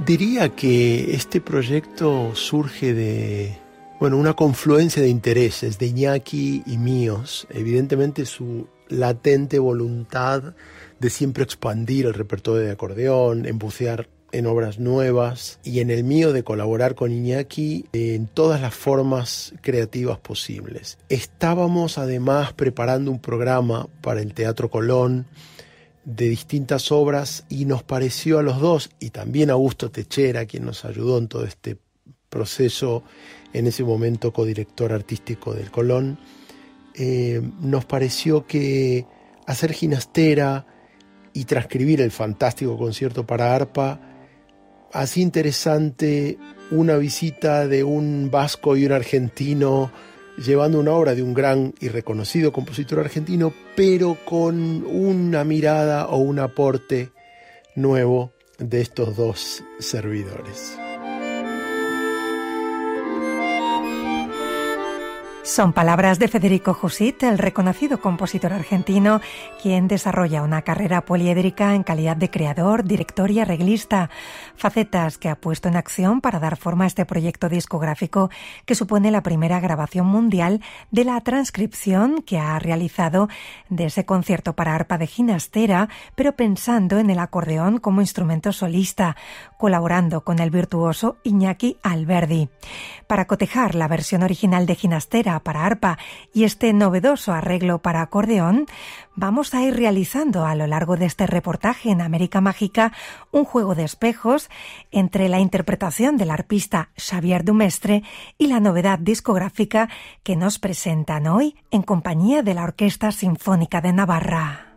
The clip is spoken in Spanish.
Diría que este proyecto surge de una confluencia de intereses de Iñaki y míos. Evidentemente su latente voluntad de siempre expandir el repertorio de acordeón, en bucear en obras nuevas, y en el mío de colaborar con Iñaki en todas las formas creativas posibles. Estábamos además preparando un programa para el Teatro Colón de distintas obras y nos pareció a los dos, y también a Augusto Techera, quien nos ayudó en todo este proceso, en ese momento codirector artístico del Colón, nos pareció que hacer Ginastera y transcribir el fantástico concierto para arpa hacía interesante una visita de un vasco y un argentino llevando una obra de un gran y reconocido compositor argentino, pero con una mirada o un aporte nuevo de estos dos servidores. Son palabras de Federico Jusit, el reconocido compositor argentino, quien desarrolla una carrera poliédrica en calidad de creador, director y arreglista, facetas que ha puesto en acción para dar forma a este proyecto discográfico que supone la primera grabación mundial de la transcripción que ha realizado de ese concierto para arpa de Ginastera, pero pensando en el acordeón como instrumento solista, colaborando con el virtuoso Iñaki Alberdi. Para cotejar la versión original de Ginastera para arpa y este novedoso arreglo para acordeón, vamos a ir realizando a lo largo de este reportaje en América Mágica un juego de espejos entre la interpretación del arpista Xavier Dumestre y la novedad discográfica que nos presentan hoy en compañía de la Orquesta Sinfónica de Navarra.